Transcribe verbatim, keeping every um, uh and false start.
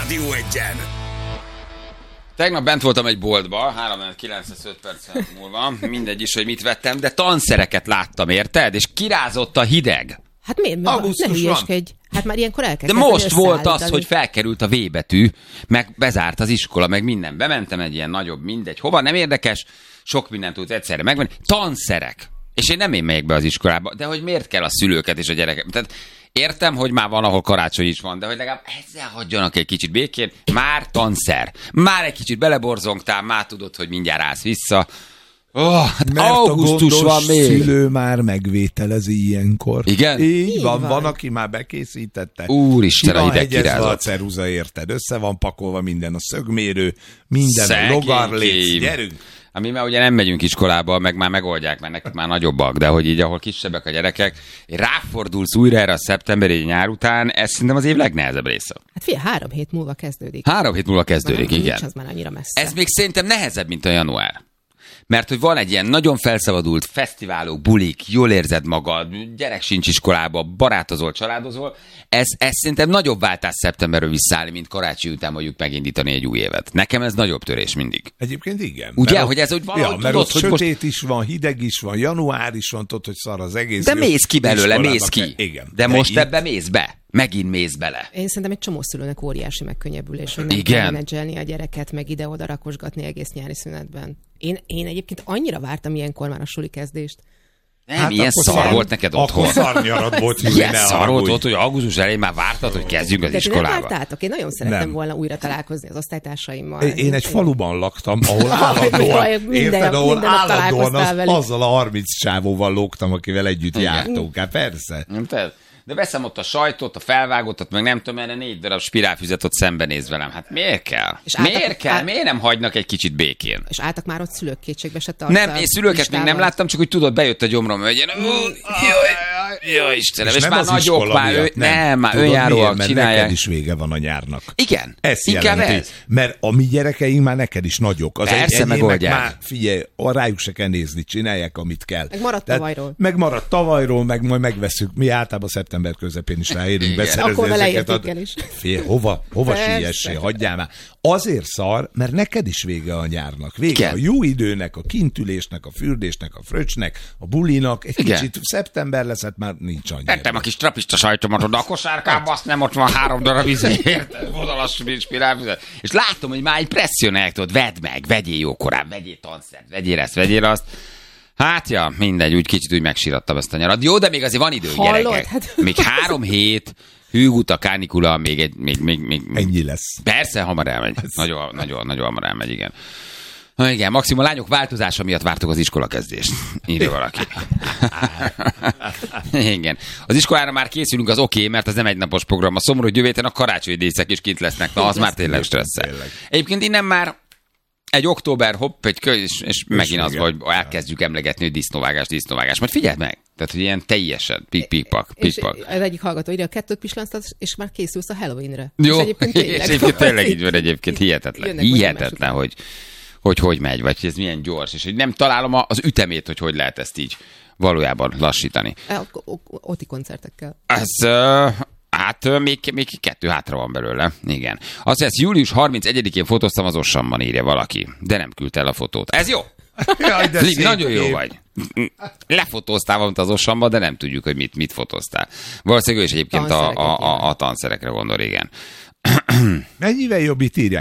Rádió Egyen. Tegnap bent voltam egy boltba, három kilencvenöt perc múlva, mindegy is, hogy mit vettem, de tanszereket láttam, érted? És kirázott a hideg. Hát miért? Nem hülyeskedj. Hát már ilyenkor elkezdett. De most volt az, hogy felkerült a V betű, meg bezárt az iskola, meg minden. Bementem egy ilyen nagyobb, mindegy. Hova, nem érdekes, sok mindent tudsz egyszerre megvenni. Tanszerek. És én nem én megyek be az iskolába, de hogy miért kell a szülőket és a gyereket? Tehát értem, hogy már van, ahol karácsony is van, de hogy legalább ezzel hagyjanak egy kicsit békén. Már tanszer. Már egy kicsit beleborzongtál, már tudod, hogy mindjárt állsz vissza. Oh, hát mert augusztus a van még. szülő már megvételezi ilyenkor. Igen? Így, Így van, van, van, aki már bekészítette. Úristen, a hideg kirázott. a ceruza, érted? Össze van pakolva minden, a szögmérő, minden, Szegénykém. a logarléc. Gyerünk! Mi már ugye nem megyünk iskolába, meg már megoldják, mert nekik már nagyobbak, de hogy így, ahol kisebbek a gyerekek, ráfordulsz újra erre a szeptemberi nyár után, ez szerintem az év legnehezebb része. Hát figyelj, három hét múlva kezdődik. Három hét múlva kezdődik, Már igen. nincs, az már annyira messze. Ez még szerintem nehezebb, mint a január. Mert hogy van egy ilyen nagyon felszabadult fesztiválok, bulik, jól érzed magad, gyerek sincs iskolába, barátozol, családozol. Ez, ez szerintem nagyobb váltás szeptemberről visszaállni, mint karácsony után mondjuk megindítani egy új évet. Nekem ez nagyobb törés mindig. Egyébként igen. Ugye, mert hogy ez úgy valahogy ja, mert tudod, ott hogy sötét most... is van, hideg is van, január is van, tudod, hogy szar az egész. De jó, mész ki belőle, iskolába mész ki. Kell. Igen. De, de most itt... ebbe mész be. Megint mész bele. Én szerintem egy csomó szülőnek óriási megkönnyebbülés, hogy nem Igen. kell menedzselni a gyereket, meg ide-oda rakosgatni egész nyári szünetben. Én, én egyébként annyira vártam ilyenkor már a suli kezdést. Nem, Hát ilyen szar szar, volt neked otthon. Akkor szarnyarad volt, hogy Ilyen ne szar volt haragudj. ott, hogy augusztus elején már vártad, hogy kezdjünk az De ti nem iskolába. vártátok? Én nagyon szerettem Nem. volna újra találkozni az osztálytársaimmal. Én egy faluban laktam, ahol állandóan, Minden- érted, ahol minden nap állandóan találkoztál az, velük. azzal a harminc csávóval lógtam, akivel együtt Igen. jártunk. Hát persze. Nem te? De veszem ott a sajtot, a felvágottat, meg nem tudom, erre négy darab spirálfüzet ott szembenéz velem. Hát miért kell? És álltak- miért kell? áll- Miért nem hagynak egy kicsit békén? És álltak már ott szülők kétségbe se tartani. Nem, én szülőket még nem láttam, csak hogy tudod, bejött a gyomrom, hogy ilyen, jaj, jaj, Istenem, és, nem már az nagyok, iskola már, ő, miatt, nem, már Tudod önjáróak miért? Mert csinálják. neked is vége van a nyárnak. Igen, Ez inkább jelenti, ez. mert a mi gyerekeink már neked is nagyok. Az Persze, enyémek megoldják. már, figyelj, a rájuk se kell nézni, csinálják, amit kell. Meg maradt tavalyról. Megmaradt tavalyról, meg majd megveszünk. Mi általában szeptember közepén is ráérünk Igen. beszerezni Akkor vele ezeket. értékkel is. Fél, hova, hova Persze. siessé, hagyjál már. Azért szar, mert neked is vége a nyárnak. Vége Igen. a jó időnek, a kintülésnek, a fürdésnek, a fröccsnek, a bulinak. Egy Igen. kicsit szeptember lesz, hát már nincs annyira. Tettem a kis trapista sajtomat oda a kosárkába, azt nem ott van három darab izé, érted? Vonalas spirálfüzet. És látom, hogy már egy presszionálják, tudod, vedd meg, vegyél jókorán, vegyél tanszert, vegyél ezt, vegyél azt. Hát ja, mindegy, úgy kicsit úgy megsirattam ezt a nyarat. Jó, de még azért van idő, Hallod? gyerekek. Hát- Még három hét, hűguta, kánikula, még egy, még, még, még, Ennyi lesz. Persze, hamar elmegy. Nagyon, nagyon, nagyon hamar elmegy, igen. Na igen, maximum a lányok változása miatt vártok az iskola kezdést. Írja valaki. Igen. Az iskolára már készülünk, az oké, okay, mert az nem egy napos program. A szomorú, hogy jövő héten a karácsonyi díszek is kint lesznek. Na, az már tényleg stresszel. Egyébként innen már egy október, hopp, egy kö, és, és megint az, igen. hogy elkezdjük emlegetni, hogy disznóvágás, disznóvágás. Majd figyeld meg! Tehát, hogy ilyen teljesen pik-pik-pak, És pik-pak. az egyik hallgató írja, a kettőt pislánztasz, és már készülsz a Halloweenre. Jó, És egyébként és tényleg, egyébként tényleg így van, egyébként Jönnek hihetetlen. majd Hihetetlen, hogy hogy hogy megy, vagy hogy ez milyen gyors, és hogy nem találom az ütemét, hogy hogy lehet ezt így valójában lassítani. egymások. A- o- Oti koncertekkel. Ez, uh, hát uh, még, még kettő hátra van belőle, igen. Azt mondja, július harmincegyedikén fotóztam az Ossamban, írja valaki, de nem küldte el a fotót. Ez jó! Jaj, de Lili, szép nagyon jó kép. vagy. Lefotóztál valamit az Ossamba, de nem tudjuk, hogy mit, mit fotóztál. Valószínűleg ő is egyébként a, a, a, a tanszerekre gondol, igen. Mennyivel jobb itt írják?